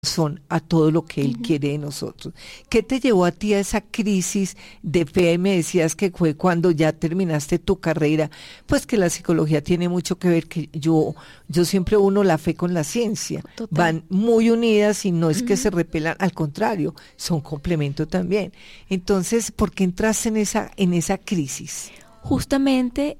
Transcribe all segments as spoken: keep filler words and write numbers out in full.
son a todo lo que Él Ujú. quiere de nosotros. ¿Qué te llevó a ti a esa crisis de fe? Me decías que fue cuando ya terminaste tu carrera, pues que la psicología tiene mucho que ver, que yo, yo siempre uno la fe con la ciencia, Total. van muy unidas y no es que Ujú. se repelan, al contrario, son complemento también. Entonces, ¿por qué entraste en esa, en esa crisis? Justamente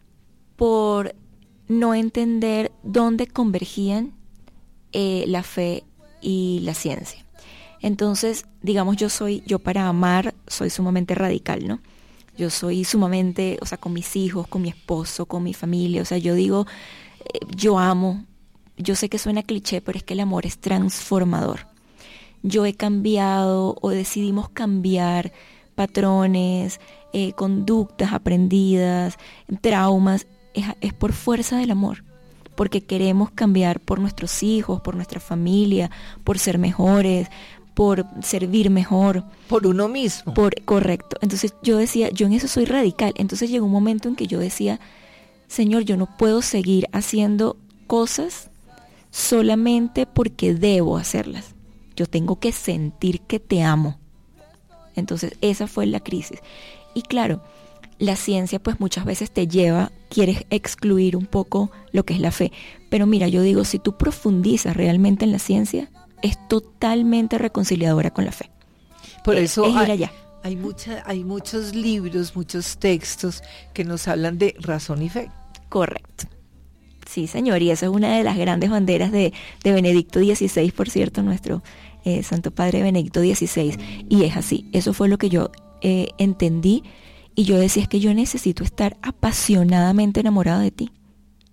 por no entender dónde convergían eh, la fe y la ciencia. Entonces, digamos, yo soy, yo para amar soy sumamente radical, ¿no? Yo soy sumamente, o sea, con mis hijos, con mi esposo, con mi familia, o sea, yo digo, eh, yo amo, yo sé que suena cliché, pero es que el amor es transformador. Yo he cambiado o decidimos cambiar patrones, eh, conductas aprendidas, traumas, es, es por fuerza del amor, porque queremos cambiar por nuestros hijos, por nuestra familia, por ser mejores, por servir mejor. Por uno mismo. Por, correcto. Entonces yo decía, yo en eso soy radical. Entonces llegó un momento en que yo decía, Señor, yo no puedo seguir haciendo cosas solamente porque debo hacerlas. Yo tengo que sentir que te amo. Entonces esa fue la crisis. Y claro, la ciencia pues muchas veces te lleva, quieres excluir un poco lo que es la fe. Pero mira, yo digo, si tú profundizas realmente en la ciencia, es totalmente reconciliadora con la fe. Por es, eso es ir hay, allá. hay, mucha, hay muchos libros, muchos textos que nos hablan de razón y fe. Correcto. Sí, señor, y esa es una de las grandes banderas de, de Benedicto dieciséis, por cierto, nuestro eh, Santo Padre Benedicto dieciséis. Y es así, eso fue lo que yo eh, entendí. Y yo decía, es que yo necesito estar apasionadamente enamorada de ti.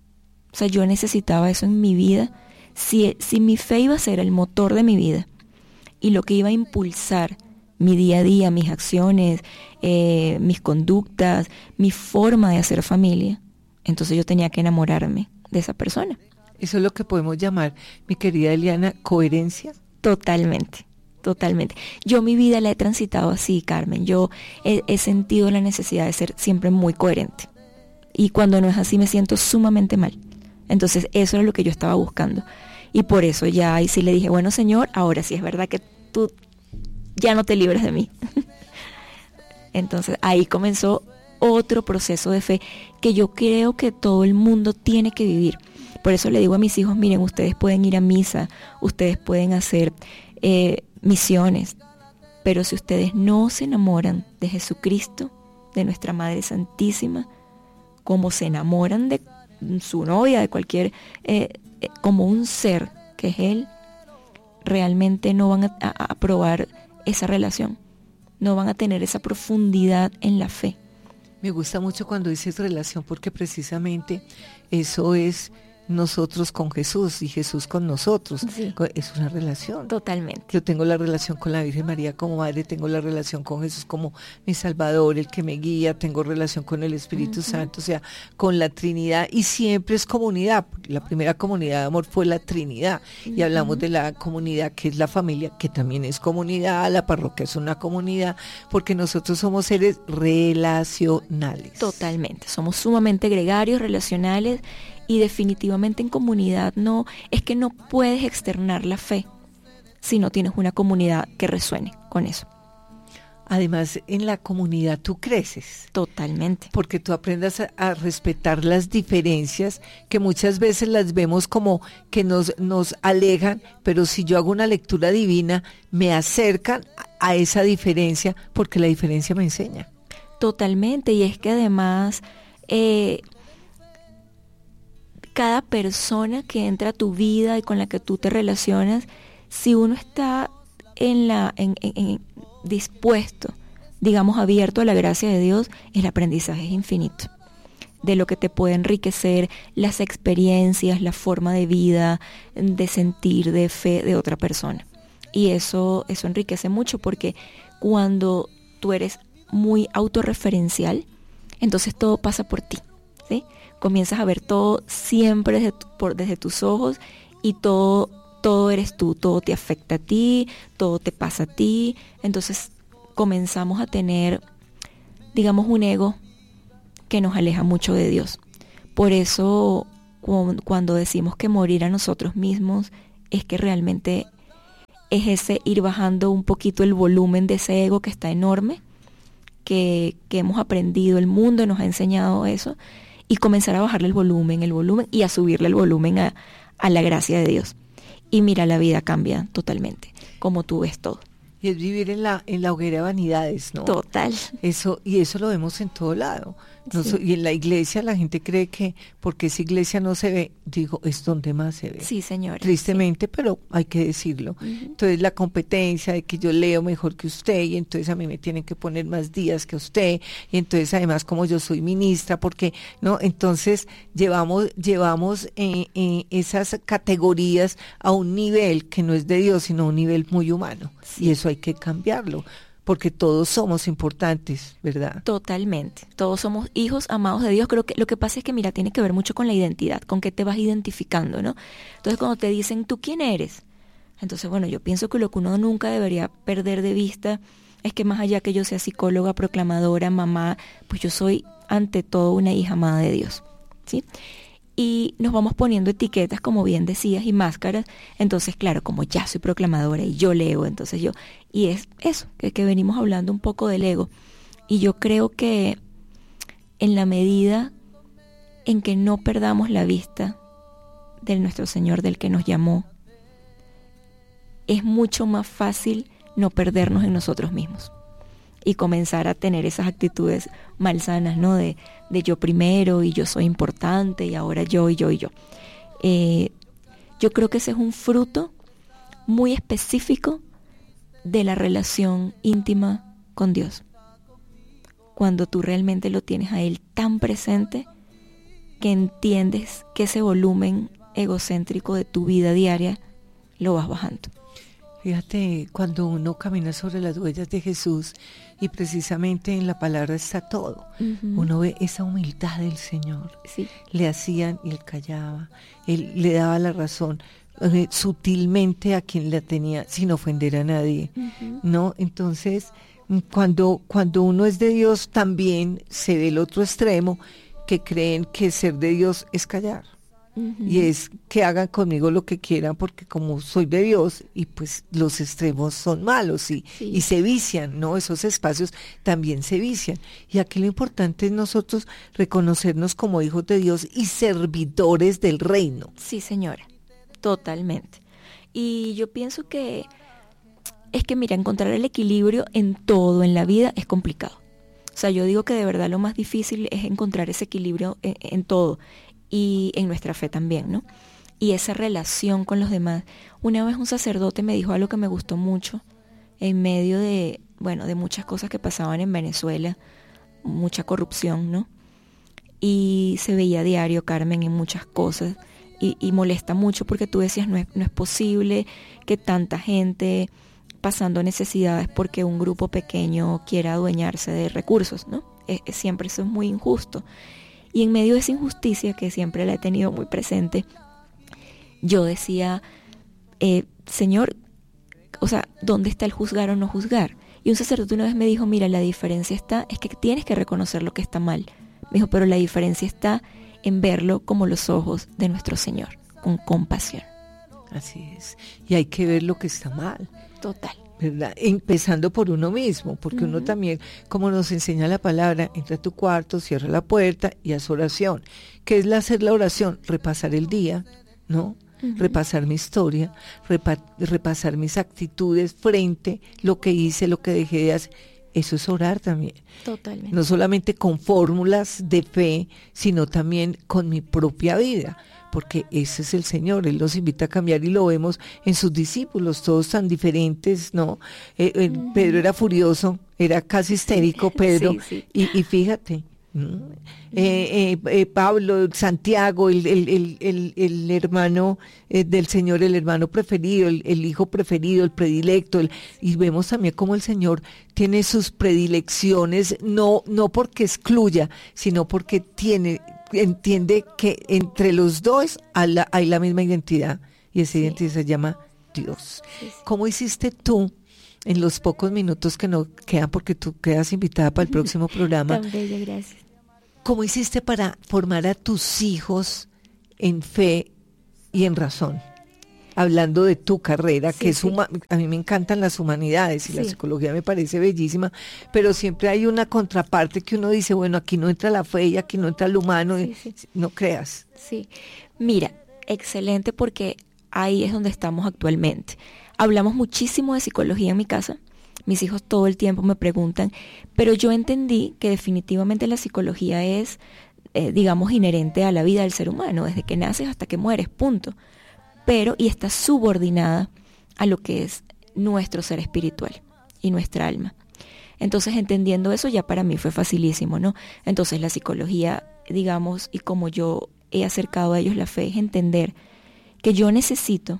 O sea, yo necesitaba eso en mi vida. Si, si mi fe iba a ser el motor de mi vida y lo que iba a impulsar mi día a día, mis acciones, eh, mis conductas, mi forma de hacer familia, entonces yo tenía que enamorarme de esa persona. Eso es lo que podemos llamar, mi querida Eliana, coherencia. Totalmente. Totalmente. Yo mi vida la he transitado así, Carmen. Yo he, he sentido la necesidad de ser siempre muy coherente. Y cuando no es así me siento sumamente mal. Entonces eso era lo que yo estaba buscando. Y por eso ya ahí sí le dije, bueno, Señor, ahora sí es verdad que tú ya no te libras de mí. Entonces ahí comenzó otro proceso de fe que yo creo que todo el mundo tiene que vivir. Por eso le digo a mis hijos, miren, ustedes pueden ir a misa, ustedes pueden hacer eh, misiones, pero si ustedes no se enamoran de Jesucristo, de nuestra Madre Santísima, como se enamoran de su novia, de cualquier, eh, eh, como un ser que es Él, realmente no van a, a, a probar esa relación, no van a tener esa profundidad en la fe. Me gusta mucho cuando dices relación, porque precisamente eso es nosotros con Jesús y Jesús con nosotros. Sí. Es una relación. Totalmente. Yo tengo la relación con la Virgen María como madre, tengo la relación con Jesús como mi Salvador, el que me guía, tengo relación con el Espíritu uh-huh. Santo, o sea, con la Trinidad, y siempre es comunidad. La primera comunidad de amor fue la Trinidad, uh-huh. y hablamos de la comunidad que es la familia, que también es comunidad, la parroquia es una comunidad, porque nosotros somos seres relacionales. Totalmente, somos sumamente gregarios, relacionales, y definitivamente en comunidad no, es que no puedes externar la fe si no tienes una comunidad que resuene con eso. Además, en la comunidad tú creces. Totalmente. Porque tú aprendas a, a respetar las diferencias, que muchas veces las vemos como que nos, nos alejan, pero si yo hago una lectura divina, me acercan a esa diferencia, porque la diferencia me enseña. Totalmente, y es que además eh, cada persona que entra a tu vida y con la que tú te relacionas, si uno está en la en, en, en dispuesto, digamos abierto a la gracia de Dios, el aprendizaje es infinito. De lo que te puede enriquecer las experiencias, la forma de vida, de sentir, de fe de otra persona. Y eso, eso enriquece mucho, porque cuando tú eres muy autorreferencial, entonces todo pasa por ti, ¿sí? Comienzas a ver todo siempre desde, tu, por, desde tus ojos, y todo, todo eres tú, todo te afecta a ti, todo te pasa a ti. Entonces comenzamos a tener, digamos, un ego que nos aleja mucho de Dios. Por eso cuando decimos que morir a nosotros mismos es que realmente es ese ir bajando un poquito el volumen de ese ego que está enorme, que, que hemos aprendido, el mundo nos ha enseñado eso, y comenzar a bajarle el volumen, el volumen y a subirle el volumen a, a la gracia de Dios. Y mira, la vida cambia totalmente, como tú ves todo. Y es vivir en la en la hoguera de vanidades, ¿no? Total. Eso, y eso lo vemos en todo lado. No, Sí. Y en la iglesia la gente cree que porque esa iglesia no se ve, digo, es donde más se ve. Sí, señora. Tristemente, sí. Pero hay que decirlo. Uh-huh. Entonces la competencia de que yo leo mejor que usted y entonces a mí me tienen que poner más días que usted y entonces además como yo soy ministra, porque no, entonces llevamos llevamos eh, eh, esas categorías a un nivel que no es de Dios, sino a un nivel muy humano. Sí. Y eso hay que cambiarlo. Porque todos somos importantes, ¿verdad? Totalmente. Todos somos hijos amados de Dios. Creo que lo que pasa es que, mira, tiene que ver mucho con la identidad, con qué te vas identificando, ¿no? Entonces, cuando te dicen, ¿tú quién eres? Entonces, bueno, yo pienso que lo que uno nunca debería perder de vista es que más allá que yo sea psicóloga, proclamadora, mamá, pues yo soy ante todo una hija amada de Dios, ¿sí? Y nos vamos poniendo etiquetas, como bien decías, y máscaras. Entonces, claro, como ya soy proclamadora y yo leo, entonces yo... Y es eso, que, que venimos hablando un poco del ego. Y yo creo que en la medida en que no perdamos la vista de nuestro Señor, del que nos llamó, es mucho más fácil no perdernos en nosotros mismos. Y comenzar a tener esas actitudes malsanas, ¿no? De, de yo primero y yo soy importante y ahora yo y yo y yo. Eh, yo creo que ese es un fruto muy específico de la relación íntima con Dios. Cuando tú realmente lo tienes a Él tan presente que entiendes que ese volumen egocéntrico de tu vida diaria lo vas bajando. Fíjate, cuando uno camina sobre las huellas de Jesús y precisamente en la palabra está todo, uh-huh. Uno ve esa humildad del Señor. Sí. Le hacían y él callaba, él le daba la razón eh, sutilmente a quien la tenía sin ofender a nadie, uh-huh. ¿No? Entonces, cuando, cuando uno es de Dios también se ve el otro extremo, que creen que ser de Dios es callar. Uh-huh. Y es que hagan conmigo lo que quieran porque como soy de Dios y pues los extremos son malos y, sí. y se vician, ¿no? Esos espacios también se vician. Y aquí lo importante es nosotros reconocernos como hijos de Dios y servidores del reino. Sí, señora, totalmente. Y yo pienso que es que, mira, encontrar el equilibrio en todo, en la vida, es complicado. O sea, yo digo que de verdad lo más difícil es encontrar ese equilibrio en, en todo. Y en nuestra fe también, ¿no? Y esa relación con los demás. Una vez un sacerdote me dijo algo que me gustó mucho, en medio de, bueno, de muchas cosas que pasaban en Venezuela, mucha corrupción, ¿no? Y se veía a diario, Carmen, en muchas cosas, y, y molesta mucho porque tú decías, no es, no es posible que tanta gente pasando necesidades porque un grupo pequeño quiera adueñarse de recursos, ¿no? Es, es, siempre eso es muy injusto. Y en medio de esa injusticia, que siempre la he tenido muy presente, yo decía, eh, Señor, o sea, ¿dónde está el juzgar o no juzgar? Y un sacerdote una vez me dijo, mira, la diferencia está, es que tienes que reconocer lo que está mal. Me dijo, pero la diferencia está en verlo como los ojos de nuestro Señor, con compasión. Así es. Y hay que ver lo que está mal. Total. ¿Verdad? Empezando por uno mismo, porque uh-huh. uno también, como nos enseña la palabra, entra a tu cuarto, cierra la puerta y haz oración. ¿Qué es la, hacer la oración? Repasar el día, ¿no? Uh-huh. Repasar mi historia, repa- repasar mis actitudes frente a lo que hice, lo que dejé de hacer. Eso es orar también. Totalmente. No solamente con fórmulas de fe, sino también con mi propia vida. Porque ese es el Señor, Él nos invita a cambiar y lo vemos en sus discípulos, todos tan diferentes, ¿no? Eh, eh, uh-huh. Pedro era furioso, era casi histérico, Pedro, sí, sí. Y, y fíjate, ¿no? uh-huh. eh, eh, eh, Pablo, Santiago, el, el, el, el, el hermano eh, del Señor, el hermano preferido, el, el hijo preferido, el predilecto, el, y vemos también cómo el Señor tiene sus predilecciones, no, no porque excluya, sino porque tiene... entiende que entre los dos hay la, hay la misma identidad y esa sí. identidad se llama Dios. Sí, sí. ¿Cómo hiciste tú en los pocos minutos que nos quedan, porque tú quedas invitada para el próximo programa? Tan bella, gracias. ¿Cómo hiciste para formar a tus hijos en fe y en razón? hablando de tu carrera, Sí, que es sí. huma- a mí me encantan las humanidades y la Sí. psicología me parece bellísima, pero siempre hay una contraparte que uno dice, bueno, aquí no entra la fe y aquí no entra lo humano, Sí, y- sí. no creas. Sí, mira, excelente porque ahí es donde estamos actualmente. Hablamos muchísimo de psicología en mi casa. Mis hijos todo el tiempo me preguntan, pero yo entendí que definitivamente la psicología es, eh, digamos, inherente a la vida del ser humano, desde que naces hasta que mueres, punto. Pero, y está subordinada a lo que es nuestro ser espiritual y nuestra alma. Entonces, entendiendo eso, ya para mí fue facilísimo, ¿no? Entonces, la psicología, digamos, y como yo he acercado a ellos la fe, es entender que yo necesito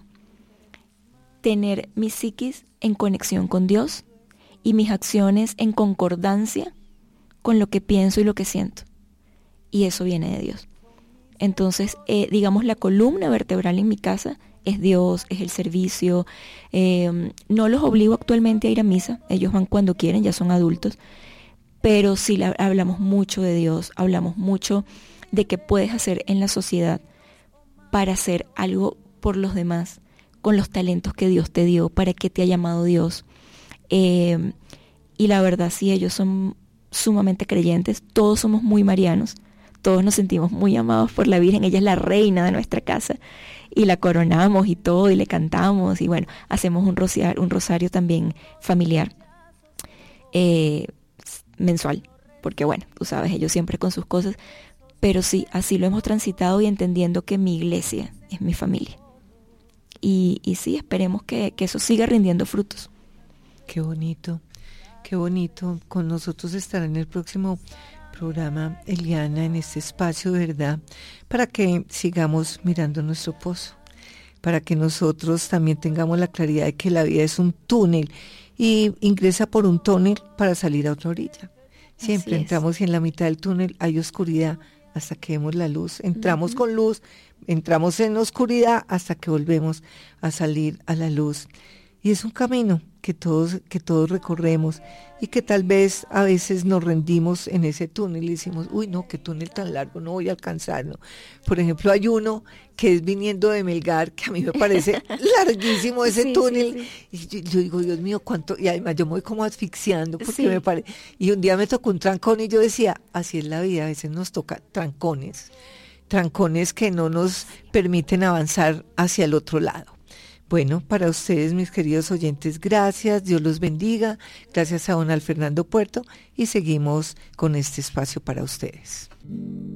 tener mi psiquis en conexión con Dios y mis acciones en concordancia con lo que pienso y lo que siento. Y eso viene de Dios. Entonces, eh, digamos, la columna vertebral en mi casa es Dios, es el servicio. Eh, no los obligo actualmente a ir a misa, ellos van cuando quieren, ya son adultos, pero sí la, hablamos mucho de Dios, hablamos mucho de qué puedes hacer en la sociedad para hacer algo por los demás, con los talentos que Dios te dio, para qué te ha llamado Dios. Eh, y la verdad, sí, ellos son sumamente creyentes, todos somos muy marianos, todos nos sentimos muy amados por la Virgen, ella es la reina de nuestra casa, y la coronamos y todo, y le cantamos, y bueno, hacemos un rosario, un rosario también familiar, eh, mensual, porque bueno, tú sabes, ellos siempre con sus cosas, pero sí, así lo hemos transitado y entendiendo que mi iglesia es mi familia. Y, y sí, esperemos que, que eso siga rindiendo frutos. Qué bonito, qué bonito. Con nosotros estará en el próximo programa Eliana, en este espacio, ¿verdad? Para que sigamos mirando nuestro pozo, para que nosotros también tengamos la claridad de que la vida es un túnel y ingresa por un túnel para salir a otra orilla. Siempre Así es. entramos y en la mitad del túnel hay oscuridad hasta que vemos la luz. Entramos Ujú. con luz, entramos en oscuridad hasta que volvemos a salir a la luz. Y es un camino que todos, que todos recorremos y que tal vez a veces nos rendimos en ese túnel y decimos, uy, no, qué túnel tan largo, no voy a alcanzar, ¿no? Por ejemplo, hay uno que es viniendo de Melgar, que a mí me parece larguísimo ese Sí, sí, túnel. sí. Y yo, yo digo, Dios mío, cuánto, y además yo me voy como asfixiando porque Sí. me parece. Y un día me tocó un trancón y yo decía, así es la vida, a veces nos toca trancones, trancones que no nos permiten avanzar hacia el otro lado. Bueno, para ustedes, mis queridos oyentes, gracias, Dios los bendiga, gracias a don Al Fernando Puerto y seguimos con este espacio para ustedes.